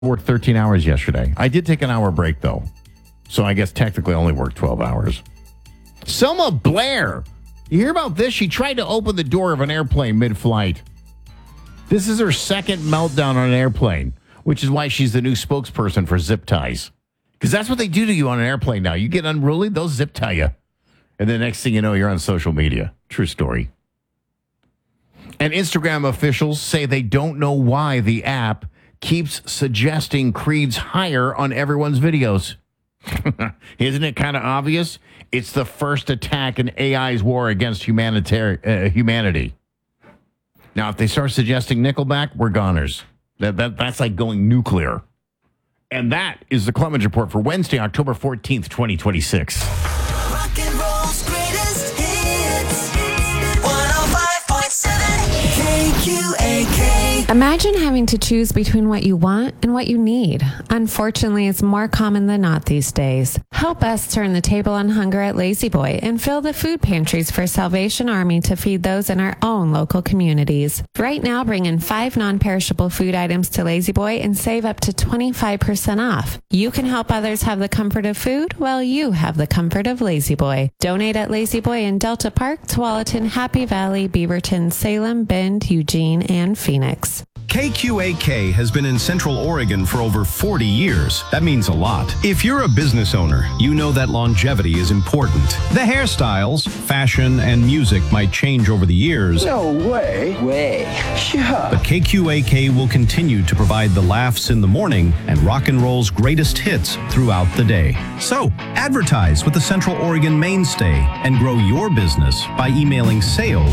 Worked 13 hours yesterday. I did take an hour break, though. So I guess technically I only worked 12 hours. Selma Blair. You hear about this? She tried to open the door of an airplane mid-flight. This is her second meltdown on an airplane, which is why she's the new spokesperson for zip ties. Because that's what they do to you on an airplane now. You get unruly, they'll zip tie you. And the next thing you know, you're on social media. True story. And Instagram officials say they don't know why the app keeps suggesting creeds higher on everyone's videos. Isn't it kind of obvious? It's the first attack in AI's war against humanity. Now, if they start suggesting Nickelback, we're goners. That's like going nuclear. And that is the Clemens Report for Wednesday, October 14th, 2026. Rock and roll's greatest hits. 105.7 KQAK. Imagine having to choose between what you want and what you need. Unfortunately, it's more common than not these days. Help us turn the table on hunger at Lazy Boy and fill the food pantries for Salvation Army to feed those in our own local communities. Right now, bring in 5 non-perishable food items to Lazy Boy and save up to 25% off. You can help others have the comfort of food while you have the comfort of Lazy Boy. Donate at Lazy Boy in Delta Park, Tualatin, Happy Valley, Beaverton, Salem, Bend, Eugene, and Phoenix. KQAK has been in Central Oregon for over 40 years. That means a lot. If you're a business owner, you know that longevity is important. The hairstyles, fashion, and music might change over the years. No way. Yeah. But KQAK will continue to provide the laughs in the morning and rock and roll's greatest hits throughout the day. So, advertise with the Central Oregon mainstay and grow your business by emailing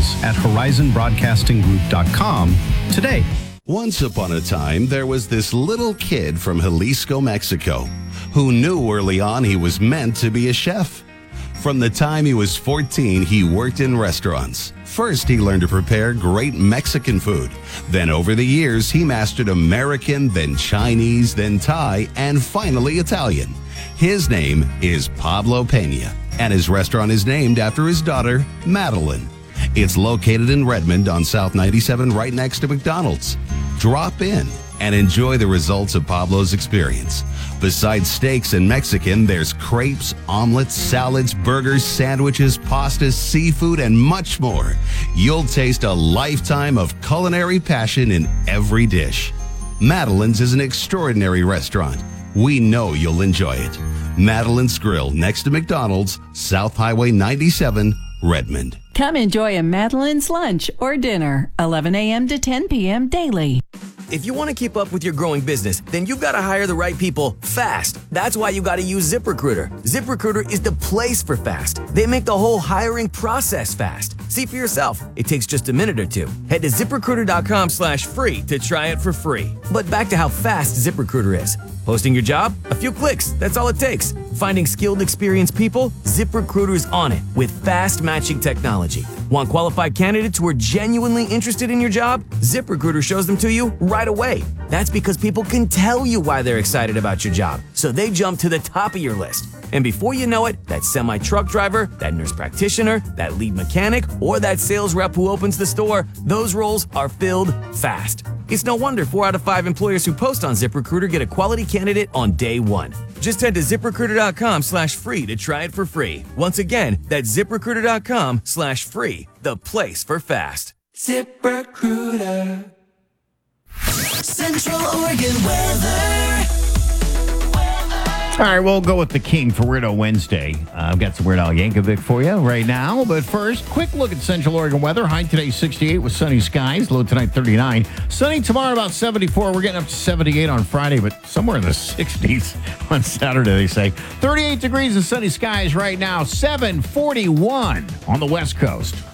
sales@horizonbroadcastinggroup.com today. Once upon a time, there was this little kid from Jalisco, Mexico, who knew early on he was meant to be a chef. From the time he was 14, he worked in restaurants. First, he learned to prepare great Mexican food. Then over the years, he mastered American, then Chinese, then Thai, and finally Italian. His name is Pablo Pena, and his restaurant is named after his daughter, Madeline. It's located in Redmond on South 97, right next to McDonald's. Drop in and enjoy the results of Pablo's experience. Besides steaks and Mexican, there's crepes, omelets, salads, burgers, sandwiches, pastas, seafood, and much more. You'll taste a lifetime of culinary passion in every dish. Madeline's is an extraordinary restaurant. We know you'll enjoy it. Madeline's Grill, next to McDonald's, South Highway 97, Redmond. Come enjoy a Madeline's lunch or dinner, 11 a.m. to 10 p.m. daily. If you want to keep up with your growing business, then you've got to hire the right people fast. That's why you got to use ZipRecruiter. ZipRecruiter is the place for fast. They make the whole hiring process fast. See for yourself. It takes just a minute or two. Head to ZipRecruiter.com/free to try it for free. But back to how fast ZipRecruiter is. Posting your job? A few clicks. That's all it takes. Finding skilled, experienced people? ZipRecruiter's on it with fast matching technology. Want qualified candidates who are genuinely interested in your job? ZipRecruiter shows them to you right away. That's because people can tell you why they're excited about your job, so they jump to the top of your list. And before you know it, that semi-truck driver, that nurse practitioner, that lead mechanic, or that sales rep who opens the store, those roles are filled fast. It's no wonder 4 out of 5 employers who post on ZipRecruiter get a quality candidate on day one. Just head to ZipRecruiter.com/free to try it for free. Once again, that's ZipRecruiter.com/free, the place for fast. ZipRecruiter. Central Oregon weather. All right, we'll go with the king for Weirdo Wednesday. I've got some Weird Al Yankovic for you right now. But first, quick look at Central Oregon weather. High today, 68 with sunny skies. Low tonight, 39. Sunny tomorrow, about 74. We're getting up to 78 on Friday, but somewhere in the 60s on Saturday, they say. 38 degrees and sunny skies right now. 741 on the West Coast.